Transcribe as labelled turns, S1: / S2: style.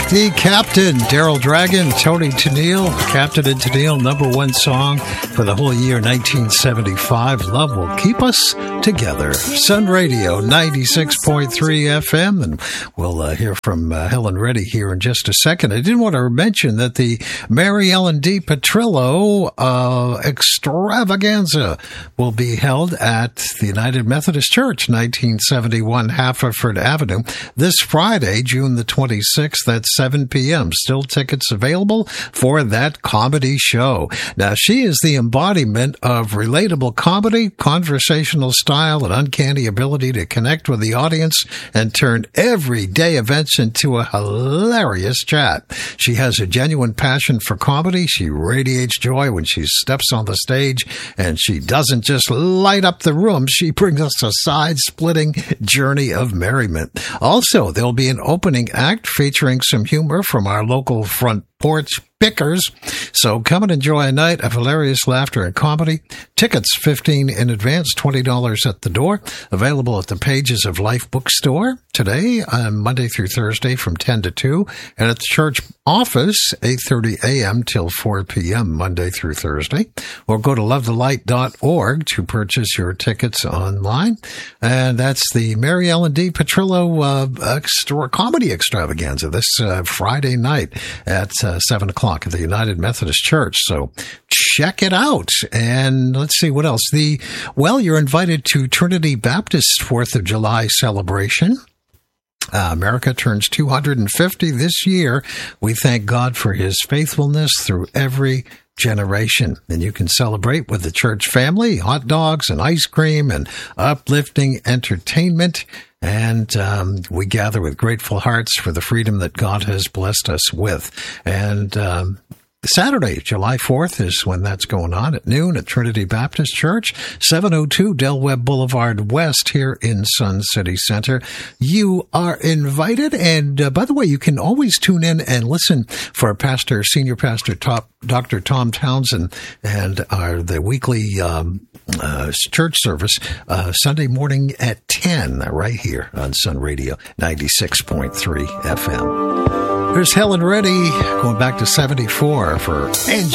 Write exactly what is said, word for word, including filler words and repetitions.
S1: The Captain, Daryl Dragon, Tony Tennille, Captain and Tennille, number one song for the whole year nineteen seventy-five. Love will keep us together. Sun Radio, ninety-six point three F M, and we'll uh, hear from uh, Helen Reddy here in just a second. I did want to mention that the Mary Ellen D. Petrillo uh, extravaganza will be held at the United Methodist Church, nineteen seventy-one Haverford Avenue, this Friday, June the twenty-sixth at seven p.m. Still tickets available for that comedy show. Now, she is the embodiment of relatable comedy, conversational style, and uncanny ability to connect with the audience and turn everyday events into a hilarious chat. She has a genuine passion for comedy. She radiates joy when she steps on the stage, and she doesn't just light up the room. She brings us a side-splitting journey of merriment. Also, there'll be an opening act featuring some humor from our local front porch pickers. So come and enjoy a night of hilarious laughter and comedy. Tickets fifteen dollars in advance, twenty dollars at the door. Available at the Pages of Life bookstore today, on Monday through Thursday from ten to two, and at the church office, eight thirty a.m. till four p.m. Monday through Thursday. Or go to love the light dot org to purchase your tickets online. And that's the Mary Ellen D. Petrillo uh, extra, comedy extravaganza this uh, Friday night at uh, seven o'clock at the United Methodist Church. So check it out. And let's see what else. The well, you're invited to Trinity Baptist fourth of July celebration. Uh, America turns two hundred fifty this year. We thank God for his faithfulness through every generation. And you can celebrate with the church family, hot dogs and ice cream and uplifting entertainment. And um, we gather with grateful hearts for the freedom that God has blessed us with. And um, Saturday, July fourth, is when that's going on at noon at Trinity Baptist Church, seven oh two Del Webb Boulevard West here in Sun City Center. You are invited. And uh, by the way, you can always tune in and listen for Pastor, Senior Pastor Top, Doctor Tom Townsend and our the weekly um, uh, church service uh, Sunday morning at ten right here on Sun Radio ninety-six point three F M. There's Helen Reddy going back to seventy-four for Angel.